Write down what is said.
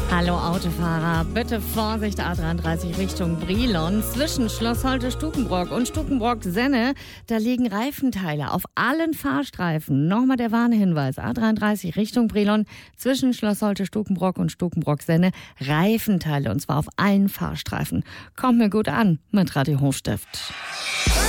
Hallo Autofahrer, bitte Vorsicht A33 Richtung Brilon. Zwischen Schloss Holte-Stukenbrock und Stukenbrock-Senne, da liegen Reifenteile auf allen Fahrstreifen. Nochmal der Warnhinweis, A33 Richtung Brilon, zwischen Schloss Holte-Stukenbrock und Stukenbrock-Senne, Reifenteile, und zwar auf allen Fahrstreifen. Kommt mir gut an mit Radio Hochstift.